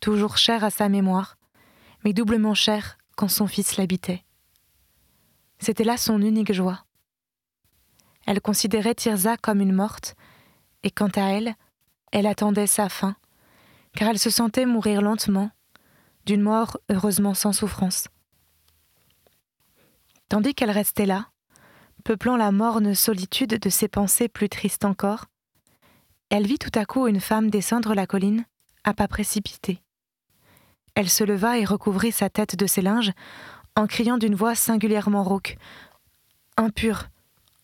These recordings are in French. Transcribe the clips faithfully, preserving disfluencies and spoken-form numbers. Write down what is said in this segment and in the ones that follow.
toujours chère à sa mémoire, mais doublement chère quand son fils l'habitait. C'était là son unique joie. Elle considérait Tirzah comme une morte, et quant à elle, elle attendait sa fin, car elle se sentait mourir lentement, d'une mort heureusement sans souffrance. Tandis qu'elle restait là, peuplant la morne solitude de ses pensées plus tristes encore, elle vit tout à coup une femme descendre la colline à pas précipités. Elle se leva et recouvrit sa tête de ses linges en criant d'une voix singulièrement rauque « Impur, impur !»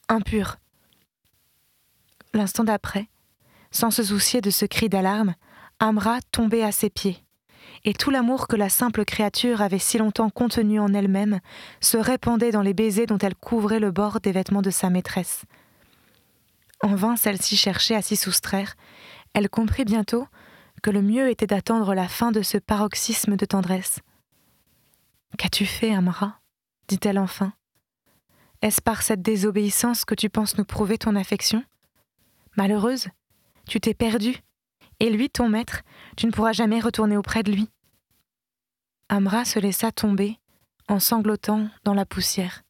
L'instant d'après, sans se soucier de ce cri d'alarme, Amra tombait à ses pieds, et tout l'amour que la simple créature avait si longtemps contenu en elle-même se répandait dans les baisers dont elle couvrait le bord des vêtements de sa maîtresse. En vain celle-ci cherchait à s'y soustraire, elle comprit bientôt que le mieux était d'attendre la fin de ce paroxysme de tendresse. « Qu'as-tu fait, Amra ?» dit-elle enfin. « Est-ce par cette désobéissance que tu penses nous prouver ton affection ? Malheureuse, tu t'es perdue, et lui, ton maître, tu ne pourras jamais retourner auprès de lui. » Amra se laissa tomber, en sanglotant, dans la poussière.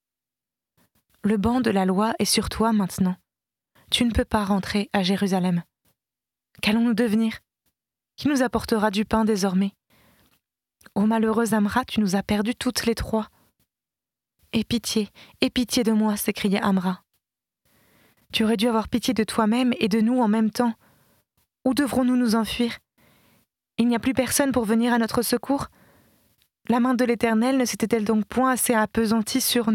« Le banc de la loi est sur toi maintenant. Tu ne peux pas rentrer à Jérusalem. Qu'allons-nous devenir ? Qui nous apportera du pain désormais ? Ô malheureuse Amra, tu nous as perdus toutes les trois. »« Aie pitié, aie pitié de moi !» s'écriait Amra. « Tu aurais dû avoir pitié de toi-même et de nous en même temps. Où devrons-nous nous enfuir ? Il n'y a plus personne pour venir à notre secours ? La main de l'Éternel ne s'était-elle donc point assez appesantie sur nous ? »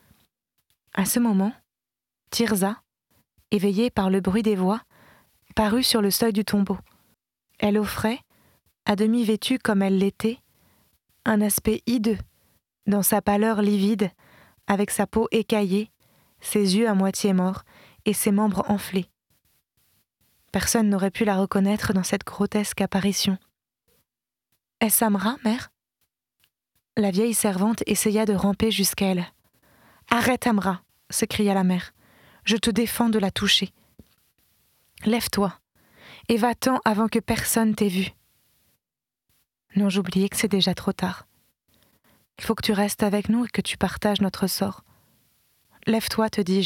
À ce moment, Tirzah, éveillée par le bruit des voix, parut sur le seuil du tombeau. Elle offrait, à demi vêtue comme elle l'était, un aspect hideux, dans sa pâleur livide, avec sa peau écaillée, ses yeux à moitié morts et ses membres enflés. Personne n'aurait pu la reconnaître dans cette grotesque apparition. « Est-ce Amra, mère ?» La vieille servante essaya de ramper jusqu'à elle. « Arrête, Amra !» s'écria la mère. « Je te défends de la toucher. Lève-toi et va-t'en avant que personne t'ait vu. » « Non, j'oubliais que c'est déjà trop tard. Il faut que tu restes avec nous et que tu partages notre sort. Lève-toi, te dis-je. »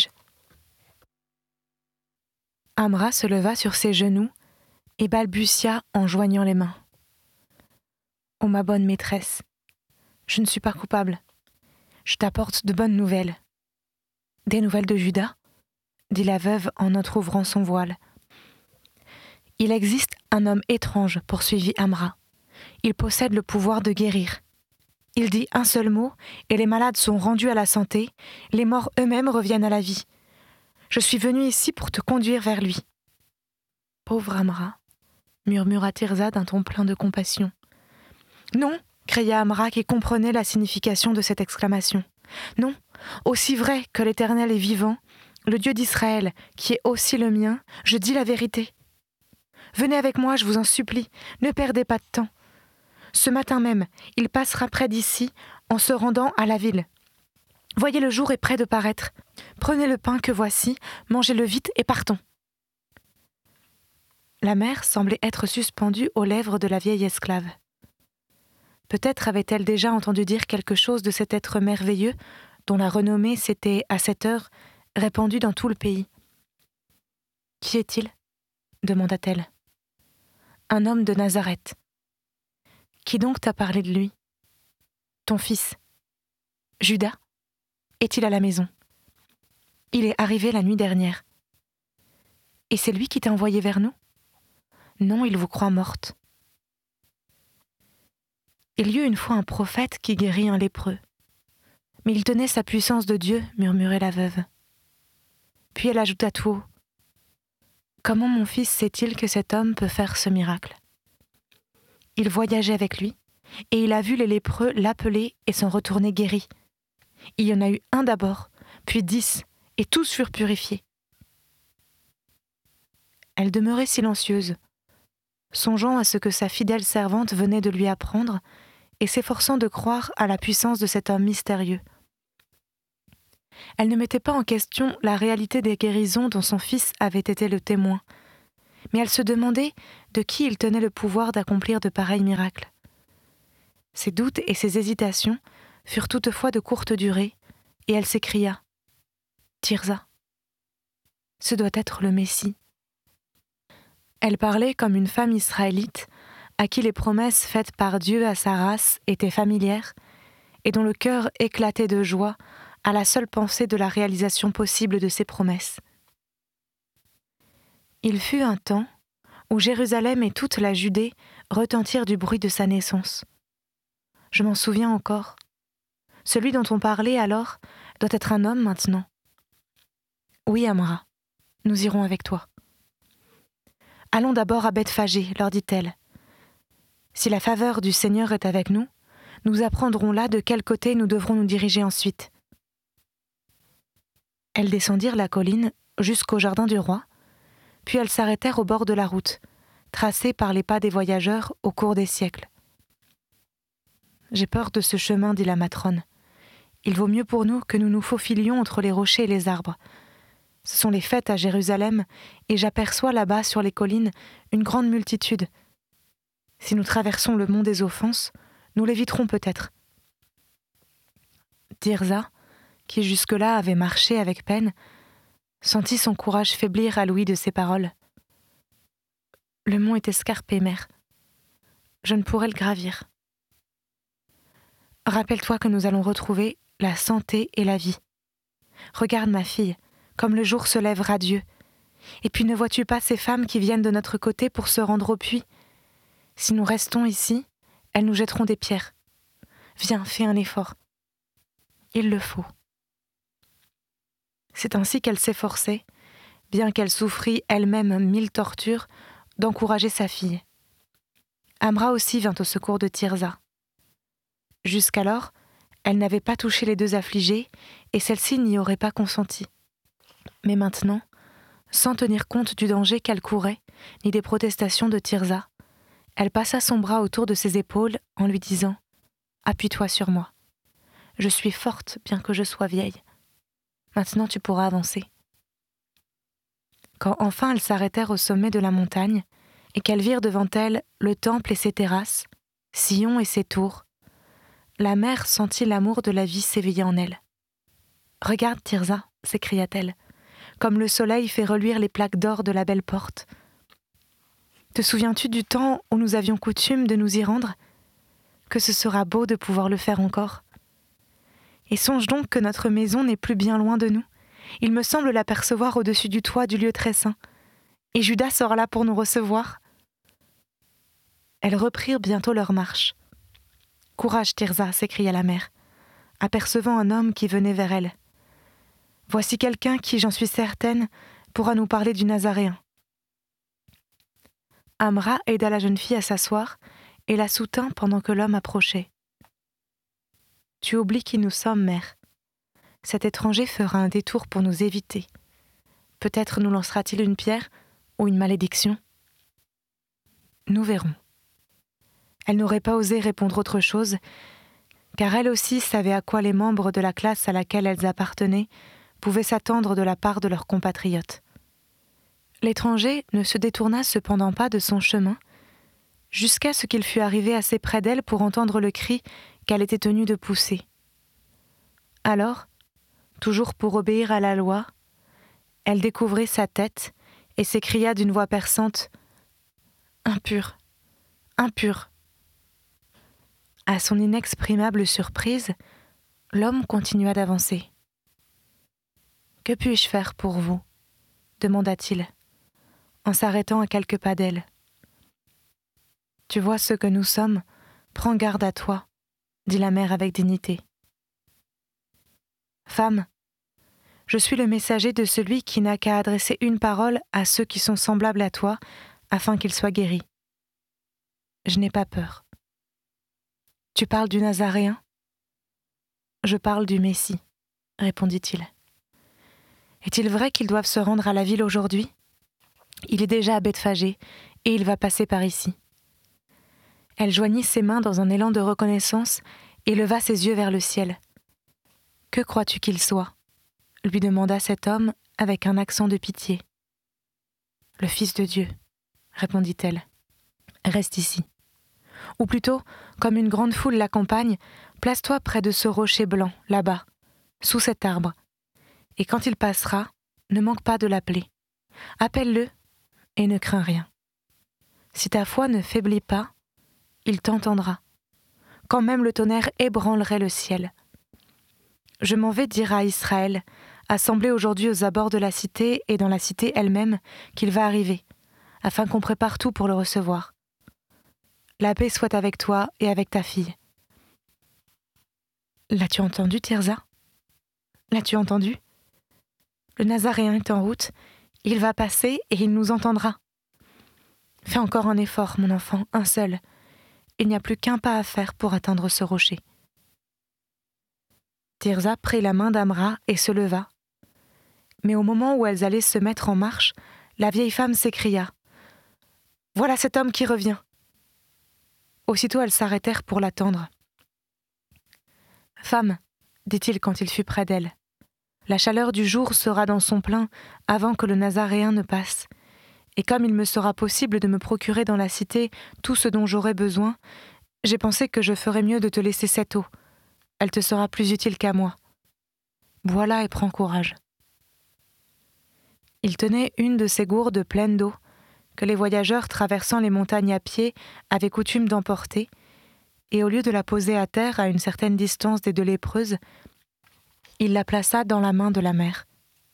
Amra se leva sur ses genoux et balbutia en joignant les mains. « Ô ma bonne maîtresse, je ne suis pas coupable. Je t'apporte de bonnes nouvelles. »« Des nouvelles de Juda ?» dit la veuve en entr'ouvrant son voile. « Il existe un homme étrange, poursuivit Amra. Il possède le pouvoir de guérir. Il dit un seul mot et les malades sont rendus à la santé, les morts eux-mêmes reviennent à la vie. Je suis venue ici pour te conduire vers lui. » « Pauvre Amra, » murmura Tirzah d'un ton plein de compassion. « Non !» cria Amra qui comprenait la signification de cette exclamation. « Non, aussi vrai que l'Éternel est vivant, le Dieu d'Israël, qui est aussi le mien, je dis la vérité. Venez avec moi, je vous en supplie, ne perdez pas de temps. Ce matin même, il passera près d'ici en se rendant à la ville. Voyez, le jour est près de paraître. Prenez le pain que voici, mangez-le vite et partons. » La mère semblait être suspendue aux lèvres de la vieille esclave. Peut-être avait-elle déjà entendu dire quelque chose de cet être merveilleux dont la renommée s'était, à cette heure, répandue dans tout le pays. « Qui est-il » demanda-t-elle. « Un homme de Nazareth. » « Qui donc t'a parlé de lui ? » ?»« Ton fils. »« Judas ? Est-il à la maison ? » ?»« Il est arrivé la nuit dernière. »« Et c'est lui qui t'a envoyé vers nous ? » ?»« Non, il vous croit morte. » Il y eut une fois un prophète qui guérit un lépreux. Mais il tenait sa puissance de Dieu, murmurait la veuve. Puis elle ajouta tout haut. Comment mon fils sait-il que cet homme peut faire ce miracle ? Il voyageait avec lui, et il a vu les lépreux l'appeler et s'en retourner guéris. Il y en a eu un d'abord, puis dix, et tous furent purifiés. Elle demeurait silencieuse, songeant à ce que sa fidèle servante venait de lui apprendre et s'efforçant de croire à la puissance de cet homme mystérieux. Elle ne mettait pas en question la réalité des guérisons dont son fils avait été le témoin, mais elle se demandait de qui il tenait le pouvoir d'accomplir de pareils miracles. Ses doutes et ses hésitations furent toutefois de courte durée, et elle s'écria « Tirza, ce doit être le Messie ». Elle parlait comme une femme israélite à qui les promesses faites par Dieu à sa race étaient familières et dont le cœur éclatait de joie à la seule pensée de la réalisation possible de ses promesses. Il fut un temps où Jérusalem et toute la Judée retentirent du bruit de sa naissance. Je m'en souviens encore. Celui dont on parlait alors doit être un homme maintenant. Oui, Amra, nous irons avec toi. Allons d'abord à Bethphagée, leur dit-elle. Si la faveur du Seigneur est avec nous, nous apprendrons là de quel côté nous devrons nous diriger ensuite. Elles descendirent la colline jusqu'au jardin du roi, puis elles s'arrêtèrent au bord de la route, tracée par les pas des voyageurs au cours des siècles. « J'ai peur de ce chemin, dit la matrone. Il vaut mieux pour nous que nous nous faufilions entre les rochers et les arbres. Ce sont les fêtes à Jérusalem, et j'aperçois là-bas sur les collines une grande multitude. Si nous traversons le mont des offenses, nous l'éviterons peut-être. » Tirza, qui jusque-là avait marché avec peine, sentit son courage faiblir à l'ouïe de ces paroles. « Le mont est escarpé, mère. Je ne pourrais le gravir. » « Rappelle-toi que nous allons retrouver la santé et la vie. Regarde ma fille, comme le jour se lève radieux. Et puis ne vois-tu pas ces femmes qui viennent de notre côté pour se rendre au puits ? Si nous restons ici, elles nous jetteront des pierres. Viens, fais un effort. Il le faut. » C'est ainsi qu'elle s'efforçait, bien qu'elle souffrît elle-même mille tortures, d'encourager sa fille. Amra aussi vint au secours de Tirza. Jusqu'alors, elle n'avait pas touché les deux affligées et celle-ci n'y aurait pas consenti. Mais maintenant, sans tenir compte du danger qu'elle courait, ni des protestations de Tirza, elle passa son bras autour de ses épaules en lui disant « Appuie-toi sur moi. Je suis forte bien que je sois vieille. Maintenant tu pourras avancer. » Quand enfin elles s'arrêtèrent au sommet de la montagne et qu'elles virent devant elles le temple et ses terrasses, Sion et ses tours, la mère sentit l'amour de la vie s'éveiller en elle. « Regarde, Tirza, s'écria-t-elle, comme le soleil fait reluire les plaques d'or de la belle porte. Te souviens-tu du temps où nous avions coutume de nous y rendre ? Que ce sera beau de pouvoir le faire encore. Et songe donc que notre maison n'est plus bien loin de nous. Il me semble l'apercevoir au-dessus du toit du lieu très saint. Et Judas sera là pour nous recevoir. » Elles reprirent bientôt leur marche. « Courage, Tirza, s'écria la mère, apercevant un homme qui venait vers elle. Voici quelqu'un qui, j'en suis certaine, pourra nous parler du Nazaréen. » Amra aida la jeune fille à s'asseoir et la soutint pendant que l'homme approchait. « Tu oublies qui nous sommes, mère. Cet étranger fera un détour pour nous éviter. Peut-être nous lancera-t-il une pierre ou une malédiction. Nous verrons. » Elle n'aurait pas osé répondre autre chose, car elle aussi savait à quoi les membres de la classe à laquelle elles appartenaient pouvaient s'attendre de la part de leurs compatriotes. L'étranger ne se détourna cependant pas de son chemin, jusqu'à ce qu'il fût arrivé assez près d'elle pour entendre le cri qu'elle était tenue de pousser. Alors, toujours pour obéir à la loi, elle découvrit sa tête et s'écria d'une voix perçante « Impur, impur !» À son inexprimable surprise, l'homme continua d'avancer. « Que puis-je faire pour vous ?» demanda-t-il, en s'arrêtant à quelques pas d'elle. « Tu vois ce que nous sommes, prends garde à toi, » dit la mère avec dignité. « Femme, je suis le messager de celui qui n'a qu'à adresser une parole à ceux qui sont semblables à toi, afin qu'ils soient guéris. Je n'ai pas peur. » « Tu parles du Nazaréen ? » ?»« Je parle du Messie, » répondit-il. « Est-il vrai qu'ils doivent se rendre à la ville aujourd'hui ? Il est déjà à Bethphagée, et il va passer par ici. » Elle joignit ses mains dans un élan de reconnaissance et leva ses yeux vers le ciel. « Que crois-tu qu'il soit ? » lui demanda cet homme avec un accent de pitié. « Le Fils de Dieu, » répondit-elle. Reste ici. Ou plutôt, comme une grande foule l'accompagne, place-toi près de ce rocher blanc, là-bas, sous cet arbre. Et quand il passera, ne manque pas de l'appeler. Appelle-le et ne crains rien. Si ta foi ne faiblit pas, il t'entendra, quand même le tonnerre ébranlerait le ciel. Je m'en vais dire à Israël, assemblé aujourd'hui aux abords de la cité et dans la cité elle-même, qu'il va arriver, afin qu'on prépare tout pour le recevoir. La paix soit avec toi et avec ta fille. L'as-tu entendu, Tirzah ? L'as-tu entendu ? Le Nazaréen est en route, il va passer et il nous entendra. Fais encore un effort, mon enfant, un seul. Il n'y a plus qu'un pas à faire pour atteindre ce rocher. Tirzah prit la main d'Amra et se leva. Mais au moment où elles allaient se mettre en marche, la vieille femme s'écria « Voilà cet homme qui revient !» Aussitôt elles s'arrêtèrent pour l'attendre. « Femme, dit-il quand il fut près d'elle, la chaleur du jour sera dans son plein avant que le Nazaréen ne passe, et comme il me sera possible de me procurer dans la cité tout ce dont j'aurai besoin, j'ai pensé que je ferais mieux de te laisser cette eau. Elle te sera plus utile qu'à moi. Bois-la et prends courage. » Il tenait une de ces gourdes pleines d'eau que les voyageurs traversant les montagnes à pied avaient coutume d'emporter, et au lieu de la poser à terre à une certaine distance des deux lépreuses, il la plaça dans la main de la mère.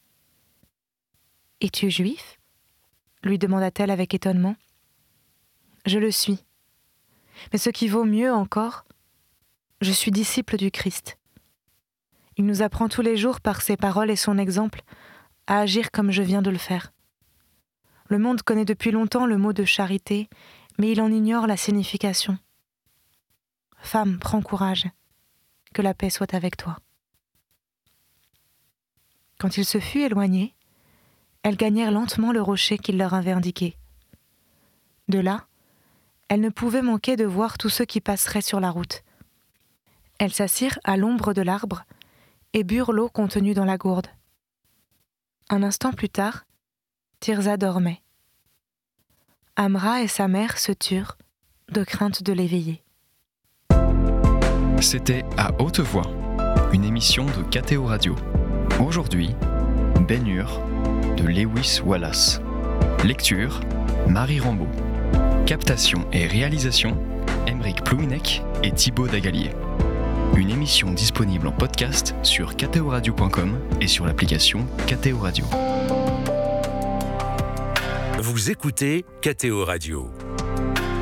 « Es-tu juif ?» lui demanda-t-elle avec étonnement. « Je le suis. Mais ce qui vaut mieux encore, je suis disciple du Christ. Il nous apprend tous les jours par ses paroles et son exemple à agir comme je viens de le faire. Le monde connaît depuis longtemps le mot de charité, mais il en ignore la signification. Femme, prends courage, que la paix soit avec toi. » Quand il se fut éloigné, elles gagnèrent lentement le rocher qu'il leur avait indiqué. De là, elles ne pouvaient manquer de voir tous ceux qui passeraient sur la route. Elles s'assirent à l'ombre de l'arbre et burent l'eau contenue dans la gourde. Un instant plus tard, Tirzah dormait. Amra et sa mère se turent, de crainte de l'éveiller. C'était À Haute Voix, une émission de K T O Radio. Aujourd'hui, Ben-Hur de Lewis Wallace. Lecture, Marie Rambaud. Captation et réalisation, Aymeric Plouinec et Thibaut Dagalier. Une émission disponible en podcast sur k t o radio point com et sur l'application K T O Radio. Vous écoutez K T O Radio.